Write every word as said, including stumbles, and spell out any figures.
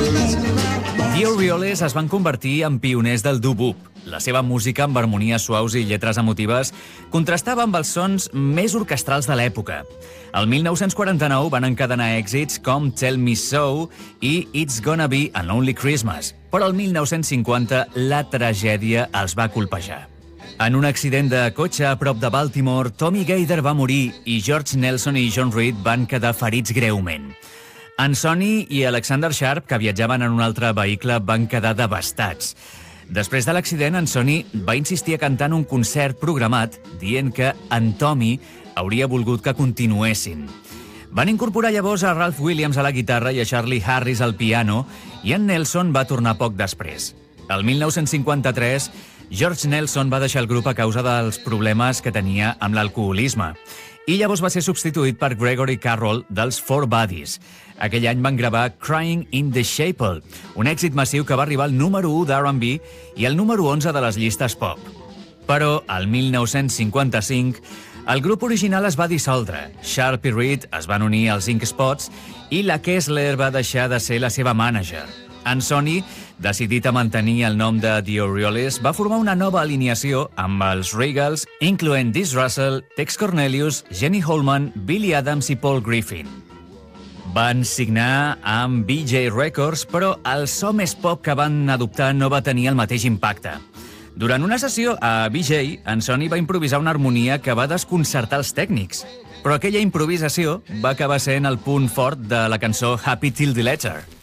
The Orioles es van convertir en pioners del doo-wop. La seva música, amb harmonies suaus i lletres emotives, contrastava amb els sons més orquestrals de l'època. El mil nou-cents quaranta-nou van encadenar èxits com Tell Me So i It's Gonna Be a Lonely Christmas, però el mil nou-cents cinquanta la tragèdia els va colpejar. En un accident de cotxe a prop de Baltimore, Tommy Gaither va morir i George Nelson i John Reid van quedar ferits greument. En Sonny i Alexander Sharp, que viatjaven en un altre vehicle, van quedar devastats. Després de l'accident, en Sonny va insistir a cantar en un concert programat, dient que en Tommy hauria volgut que continuessin. Van incorporar llavors a Ralph Williams a la guitarra i a Charlie Harris al piano, i en Nelson va tornar poc després. El mil nou-cents cinquanta-tres, George Nelson va deixar el grup a causa dels problemes que tenia amb l'alcoholisme, i llavors va ser substituït per Gregory Carroll dels Four Buddies. Aquell any van gravar Crying in the Chapel, un èxit massiu que va arribar al número u d'R and B i al número onze de les llistes pop. Però, al mil nou-cents cinquanta-cinc, el grup original es va dissoldre. Sharp i Reid es van unir als Ink Spots i la Kessler va deixar de ser la seva mànager. En Sonny, decidit a mantenir el nom de The Orioles, va formar una nova alineació amb els Regals, incloent Diz Russell, Tex Cornelius, Jenny Holman, Billy Adams i Paul Griffin. Van signar amb B J Records, però el so més pop que van adoptar no va tenir el mateix impacte. Durant una sessió a B J, en Sonny va improvisar una harmonia que va desconcertar els tècnics, però aquella improvisació va acabar sent el punt fort de la cançó Happy Till the Letter.